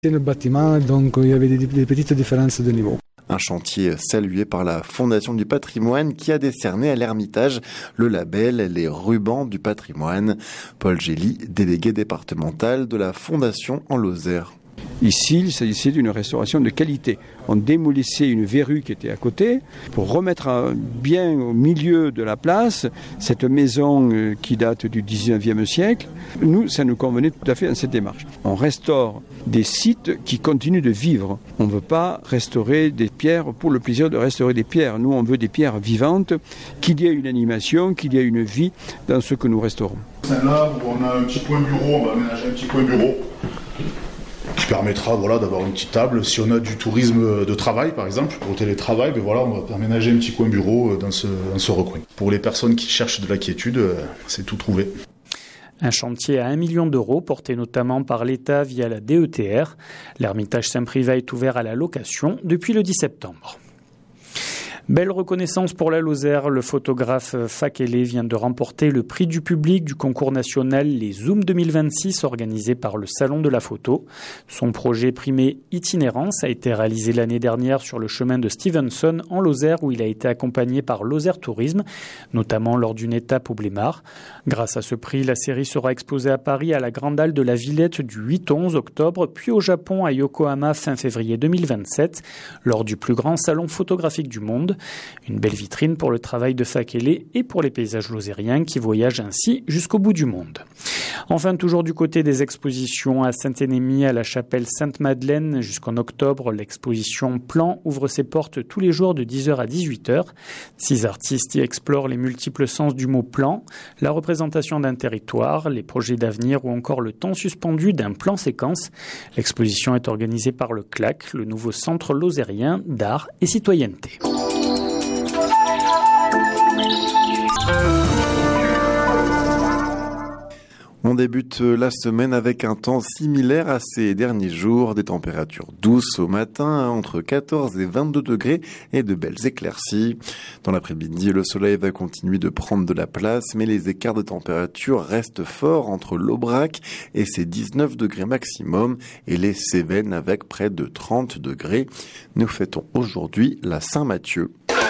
Le bâtiment, donc il y avait des petites différences de niveau. Un chantier salué par la Fondation du patrimoine qui a décerné à l'Ermitage le label Les Rubans du patrimoine. Paul Gély, délégué départemental de la Fondation en Lozère. Ici, il s'agissait d'une restauration de qualité. On démolissait une verrue qui était à côté pour remettre bien au milieu de la place cette maison qui date du 19e siècle. Nous, ça nous convenait tout à fait dans cette démarche. On restaure des sites qui continuent de vivre. On ne veut pas restaurer des pierres pour le plaisir de restaurer des pierres. Nous, on veut des pierres vivantes, qu'il y ait une animation, qu'il y ait une vie dans ce que nous restaurons. C'est là où on a un petit point bureau, on va aménager un petit point bureau qui permettra d'avoir une petite table. Si on a du tourisme de travail, par exemple, au télétravail, on va aménager un petit coin bureau dans ce recoin. Pour les personnes qui cherchent de la quiétude, c'est tout trouvé. Un chantier à 1 million d'euros porté notamment par l'État via la DETR. L'Ermitage Saint-Privat est ouvert à la location depuis le 10 septembre. Belle reconnaissance pour la Lozère. Le photographe Fakele vient de remporter le prix du public du concours national Les Zooms 2026 organisé par le Salon de la Photo. Son projet primé Itinérance a été réalisé l'année dernière sur le chemin de Stevenson en Lozère où il a été accompagné par Lozère Tourisme, notamment lors d'une étape au Blémard. Grâce à ce prix, la série sera exposée à Paris à la Grande Halle de la Villette du 8 au 11 octobre, puis au Japon à Yokohama fin février 2027, lors du plus grand salon photographique du monde. Une belle vitrine pour le travail de Fakele et pour les paysages lozériens qui voyagent ainsi jusqu'au bout du monde. Enfin, toujours du côté des expositions à Saint-Énémy, à la chapelle Sainte-Madeleine, jusqu'en octobre, l'exposition Plan ouvre ses portes tous les jours de 10h à 18h. 6 artistes y explorent les multiples sens du mot plan, la représentation d'un territoire, les projets d'avenir ou encore le temps suspendu d'un plan séquence. L'exposition est organisée par le CLAC, le nouveau centre lozérien d'art et citoyenneté. On débute la semaine avec un temps similaire à ces derniers jours, des températures douces au matin, entre 14 et 22 degrés et de belles éclaircies. Dans l'après-midi, le soleil va continuer de prendre de la place, mais les écarts de température restent forts entre l'Aubrac et ses 19 degrés maximum et les Cévennes avec près de 30 degrés. Nous fêtons aujourd'hui la Saint-Mathieu.